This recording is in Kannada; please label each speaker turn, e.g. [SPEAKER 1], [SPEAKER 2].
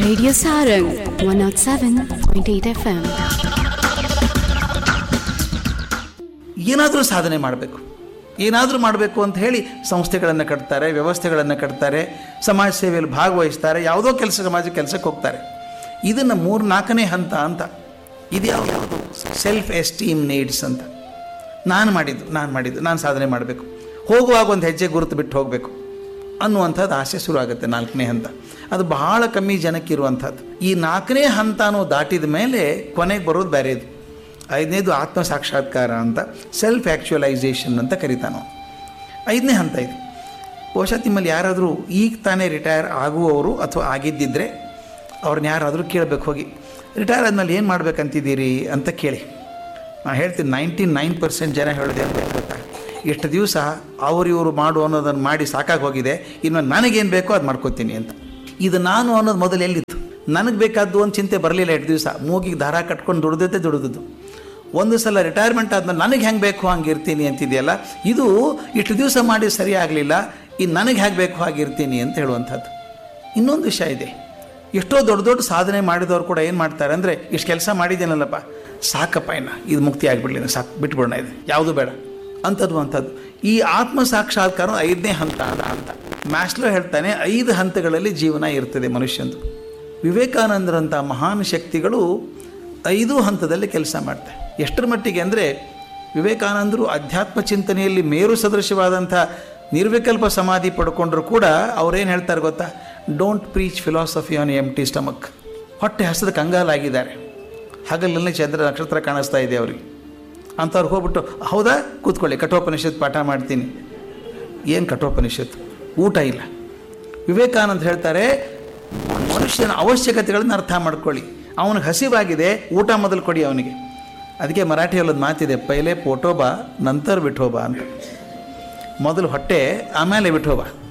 [SPEAKER 1] Radio Sarang 107.8 FM.
[SPEAKER 2] ಏನಾದರೂ ಸಾಧನೆ ಮಾಡಬೇಕು, ಏನಾದರೂ ಮಾಡಬೇಕು ಅಂತ ಹೇಳಿ ಸಂಸ್ಥೆಗಳನ್ನು ಕಟ್ತಾರೆ, ವ್ಯವಸ್ಥೆಗಳನ್ನು ಕಟ್ತಾರೆ, ಸಮಾಜ ಸೇವೆಯಲ್ಲಿ ಭಾಗವಹಿಸ್ತಾರೆ, ಯಾವುದೋ ಸಮಾಜ ಕೆಲಸಕ್ಕೆ ಹೋಗ್ತಾರೆ. ಇದನ್ನು 3-4ನೇ ಹಂತ ಅಂತ. ಇದು ಯಾವುದು? ಸೆಲ್ಫ್ ಎಸ್ಟೀಮ್ ನೀಡ್ಸ್ ಅಂತ. ನಾನು ಸಾಧನೆ ಮಾಡಬೇಕು, ಹೋಗುವಾಗ ಒಂದು ಹೆಜ್ಜೆ ಗುರುತು ಬಿಟ್ಟು ಹೋಗಬೇಕು ಅನ್ನುವಂಥದ್ದು ಆಸೆ ಶುರು ಆಗುತ್ತೆ. 4ನೇ ಹಂತ ಅದು ಬಹಳ ಕಮ್ಮಿ ಜನಕ್ಕಿರುವಂಥದ್ದು. ಈ 4ನೇ ಹಂತನೂ ದಾಟಿದ ಮೇಲೆ ಕೊನೆಗೆ ಬರೋದು ಬೇರೆದು. 5ನೇದು ಆತ್ಮ ಸಾಕ್ಷಾತ್ಕಾರ ಅಂತ, ಸೆಲ್ಫ್ ಆ್ಯಕ್ಚುಯಲೈಸೇಷನ್ ಅಂತ ಕರಿತಾನೋ. 5ನೇ ಹಂತ ಇದು. ಬಹುಶಃ ನಿಮ್ಮಲ್ಲಿ ಯಾರಾದರೂ ಈಗ ತಾನೇ ರಿಟೈರ್ ಆಗುವವರು ಅಥವಾ ಆಗಿದ್ದಿದ್ದರೆ ಅವ್ರನ್ನ ಯಾರಾದರೂ ಕೇಳಬೇಕು, ಹೋಗಿ ರಿಟೈರ್ ಆದಮೇಲೆ ಏನು ಮಾಡ್ಬೇಕಂತಿದ್ದೀರಿ ಅಂತ ಕೇಳಿ. ನಾನು ಹೇಳ್ತೀನಿ 99% ಜನ ಹೇಳೋದೇ ಅಂತ ಗೊತ್ತಾ, ಎಷ್ಟು ದಿವಸ ಇವರು ಮಾಡು ಅನ್ನೋದನ್ನು ಮಾಡಿ ಸಾಕಾಗಿ ಹೋಗಿದೆ, ಇನ್ನು ನನಗೇನು ಬೇಕೋ ಅದು ಮಾಡ್ಕೋತೀನಿ ಅಂತ. ಇದು ನಾನು ಅನ್ನೋದು ಮೊದಲು ಎಲ್ಲಿತ್ತು? ನನಗೆ ಬೇಕಾದ್ದು ಒಂದು ಚಿಂತೆ ಬರಲಿಲ್ಲ. 8 ದಿವಸ ಮೂಗಿಗೆ ದಾರ ಕಟ್ಕೊಂಡು ದುಡಿದದ್ದು. ಒಂದು ಸಲ ರಿಟೈರ್ಮೆಂಟ್ ಆದ್ಮೇಲೆ ನನಗೆ ಹೆಂಗೆ ಬೇಕು ಹಂಗೆ ಇರ್ತೀನಿ ಅಂತಿದೆಯಲ್ಲ, ಇದು ಇಷ್ಟು ದಿವಸ ಮಾಡಿ ಸರಿ ಆಗಲಿಲ್ಲ, ಇನ್ನು ನನಗೆ ಹೇಗೆ ಬೇಕು ಹಾಗೆ ಇರ್ತೀನಿ ಅಂತ ಹೇಳುವಂಥದ್ದು. ಇನ್ನೊಂದು ವಿಷಯ ಇದೆ, ಎಷ್ಟೋ ದೊಡ್ಡ ಸಾಧನೆ ಮಾಡಿದವರು ಕೂಡ ಏನು ಮಾಡ್ತಾರೆ ಅಂದರೆ, ಇಷ್ಟು ಕೆಲಸ ಮಾಡಿದ್ದೇನಲ್ಲಪ್ಪ ಸಾಕಪ್ಪ, ಇದು ಮುಕ್ತಿ ಆಗಿಬಿಡ್ಲಿ, ಸಾಕು ಬಿಟ್ಬಿಡೋಣ, ಇದು ಯಾವುದು ಬೇಡ ಅಂಥದ್ದು. ಈ ಆತ್ಮ ಸಾಕ್ಷಾತ್ಕಾರ 5ನೇ ಹಂತ ಅಂತ ಮ್ಯಾಸ್ಲೋ ಹೇಳ್ತಾನೆ. 5 ಹಂತಗಳಲ್ಲಿ ಜೀವನ ಇರ್ತದೆ ಮನುಷ್ಯಂದು. ವಿವೇಕಾನಂದರಂಥ ಮಹಾನ್ ಶಕ್ತಿಗಳು 5 ಹಂತದಲ್ಲಿ ಕೆಲಸ ಮಾಡ್ತಾರೆ. ಎಷ್ಟರ ಮಟ್ಟಿಗೆ ಅಂದರೆ, ವಿವೇಕಾನಂದರು ಅಧ್ಯಾತ್ಮ ಚಿಂತನೆಯಲ್ಲಿ ಮೇರು ಸದೃಶವಾದಂಥ ನಿರ್ವಿಕಲ್ಪ ಸಮಾಧಿ ಪಡ್ಕೊಂಡ್ರು ಕೂಡ ಅವ್ರೇನು ಹೇಳ್ತಾರೆ ಗೊತ್ತಾ? Don't preach philosophy on empty stomach. ಹೊಟ್ಟೆ ಹಸದ ಕಂಗಾಲಾಗಿದ್ದಾರೆ, ಹಗಲಲ್ಲಿ ಚಂದ್ರ ನಕ್ಷತ್ರ ಕಾಣಿಸ್ತಾ ಇದೆ ಅವರಿಗೆ. ಅಂಥವ್ರು ಹೋಗ್ಬಿಟ್ಟು, ಹೌದಾ ಕೂತ್ಕೊಳ್ಳಿ ಕಠೋಪನಿಷತ್ ಪಾಠ ಮಾಡ್ತೀನಿ. ಏನು ಕಠೋಪನಿಷತ್ತು? ಊಟ ಇಲ್ಲ. ವಿವೇಕಾನಂದ ಹೇಳ್ತಾರೆ, ಮನುಷ್ಯನ ಅವಶ್ಯಕತೆಗಳನ್ನು ಅರ್ಥ ಮಾಡ್ಕೊಳ್ಳಿ. ಅವನಿಗೆ ಹಸಿವಾಗಿದೆ, ಊಟ ಮೊದಲು ಕೊಡಿ ಅವನಿಗೆ. ಅದಕ್ಕೆ ಮರಾಠಿಯಲ್ಲೊಂದು ಮಾತಿದೆ, ಪೈಲೆ ಪೋಟೋಬಾ ನಂತರ ವಿಠೋಬಾ ಅಂತ. ಮೊದಲು ಹೊಟ್ಟೆ, ಆಮೇಲೆ ವಿಠೋಬಾ.